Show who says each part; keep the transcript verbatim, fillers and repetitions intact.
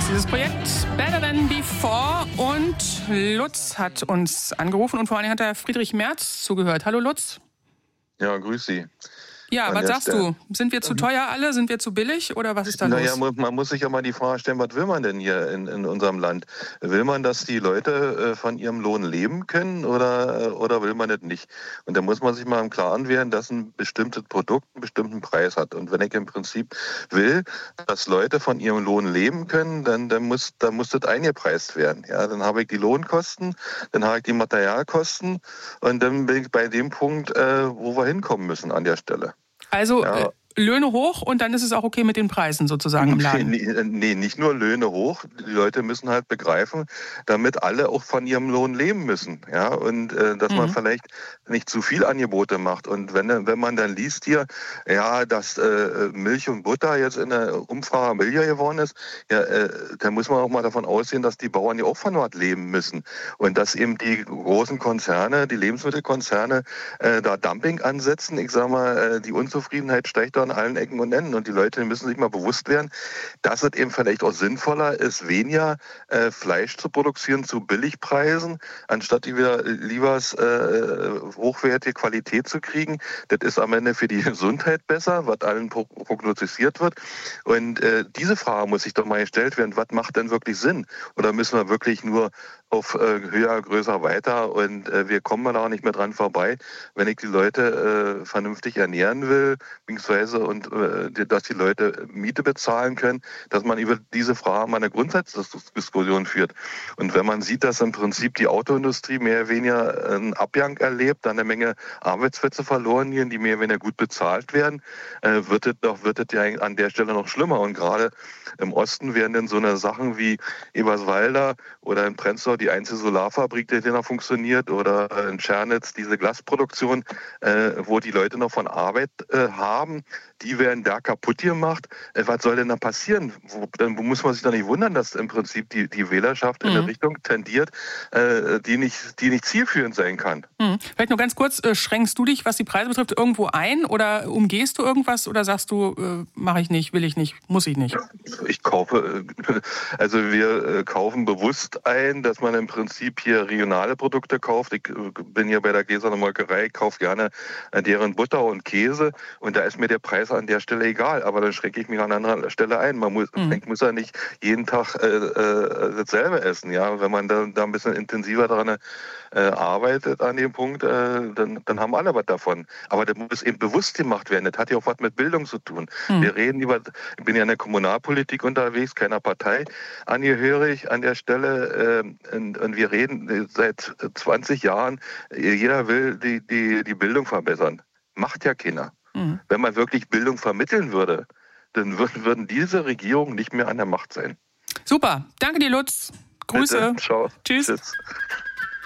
Speaker 1: dieses Projekt Better Than Before. Und Lutz hat uns angerufen und vor allem hat der Friedrich Merz zugehört. Hallo Lutz.
Speaker 2: Ja, grüß Sie.
Speaker 1: Ja,
Speaker 2: An
Speaker 1: was
Speaker 2: der
Speaker 1: sagst
Speaker 2: Stelle.
Speaker 1: du? Sind wir zu teuer alle? Sind wir zu billig? Oder was ist da
Speaker 2: Naja,
Speaker 1: los?
Speaker 2: man muss sich ja mal die Frage stellen, was will man denn hier in, in unserem Land? Will man, dass die Leute äh, von ihrem Lohn leben können oder, äh, oder will man das nicht? Und da muss man sich mal im Klaren werden, dass ein bestimmtes Produkt einen bestimmten Preis hat. Und wenn ich im Prinzip will, dass Leute von ihrem Lohn leben können, dann, dann, muss, dann muss das eingepreist werden. Ja, dann habe ich die Lohnkosten, dann habe ich die Materialkosten und dann bin ich bei dem Punkt, äh, wo wir hinkommen müssen an der Stelle.
Speaker 1: Also
Speaker 2: Ja.
Speaker 1: äh, Löhne hoch und dann ist es auch okay mit den Preisen sozusagen im Laden.
Speaker 2: Nee, nee, nicht nur Löhne hoch. Die Leute müssen halt begreifen, damit alle auch von ihrem Lohn leben müssen. Ja, und äh, dass mhm. man vielleicht nicht zu viel Angebote macht. Und wenn, wenn man dann liest hier, ja, dass äh, Milch und Butter jetzt in der Umfrage billiger geworden ist, ja, äh, dann muss man auch mal davon ausgehen, dass die Bauern ja auch von dort leben müssen. Und dass eben die großen Konzerne, die Lebensmittelkonzerne, äh, da Dumping ansetzen. Ich sag mal, äh, die Unzufriedenheit steigt da an allen Ecken und Enden. Und die Leute müssen sich mal bewusst werden, dass es eben vielleicht auch sinnvoller ist, weniger äh, Fleisch zu produzieren zu Billigpreisen, anstatt wieder lieber äh, hochwertige Qualität zu kriegen. Das ist am Ende für die Gesundheit besser, was allen prognostiziert wird. Und äh, diese Frage muss sich doch mal gestellt werden, was macht denn wirklich Sinn? Oder müssen wir wirklich nur auf äh, höher, größer, weiter und äh, wir kommen da auch nicht mehr dran vorbei, wenn ich die Leute äh, vernünftig ernähren will, beziehungsweise und äh, dass die Leute Miete bezahlen können, dass man über diese Frage mal eine Grundsatzdiskussion führt. Und wenn man sieht, dass im Prinzip die Autoindustrie mehr oder weniger einen Abgang erlebt, dann eine Menge Arbeitsplätze verloren gehen, die mehr oder weniger gut bezahlt werden, äh, wird es doch wird es ja an der Stelle noch schlimmer. Und gerade im Osten werden dann so eine Sachen wie Eberswalder oder in Prenzlau die einzige Solarfabrik, die noch funktioniert, oder in Tschernitz diese Glasproduktion, äh, wo die Leute noch von Arbeit äh, haben, die werden da kaputt gemacht. Äh, was soll denn da passieren? Wo, dann muss man sich doch nicht wundern, dass im Prinzip die, die Wählerschaft mhm. in eine Richtung tendiert, äh, die, nicht, die nicht zielführend sein kann.
Speaker 1: Mhm. Vielleicht nur ganz kurz, äh, schränkst du dich, was die Preise betrifft, irgendwo ein oder umgehst du irgendwas oder sagst du, äh, mache ich nicht, will ich nicht, muss ich nicht?
Speaker 2: Ich kaufe, also wir äh, kaufen bewusst ein, dass man im Prinzip hier regionale Produkte kauft. Ich bin hier bei der Gesaner Molkerei, ich kaufe gerne deren Butter und Käse und da ist mir der Preis an der Stelle egal, aber dann schrecke ich mich an anderer Stelle ein. Man muss, mhm. muss ja nicht jeden Tag äh, äh, dasselbe essen, ja. Wenn man da, da ein bisschen intensiver daran äh, arbeitet an dem Punkt, äh, dann, dann haben alle was davon. Aber das muss eben bewusst gemacht werden. Das hat ja auch was mit Bildung zu tun. Mhm. Wir reden über, ich bin ja in der Kommunalpolitik unterwegs, keiner Partei angehörig an der Stelle äh, und, und wir reden seit zwanzig Jahren, jeder will die, die, die Bildung verbessern. Macht ja keiner. Mhm. Wenn man wirklich Bildung vermitteln würde, dann würden, würden diese Regierungen nicht mehr an der Macht sein.
Speaker 1: Super. Danke dir, Lutz. Grüße.
Speaker 2: Bitte. Ciao.
Speaker 1: Tschüss.
Speaker 2: Tschüss.